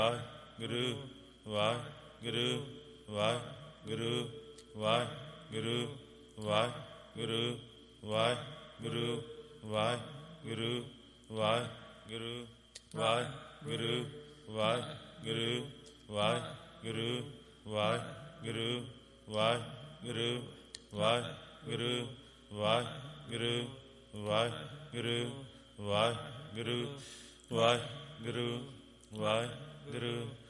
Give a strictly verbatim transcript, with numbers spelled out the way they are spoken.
Waheguru Waheguru Waheguru Waheguru Waheguru Waheguru Waheguru Waheguru Waheguru Waheguru Waheguru Waheguru Waheguru Waheguru Waheguru Waheguru Waheguru Waheguru Waheguru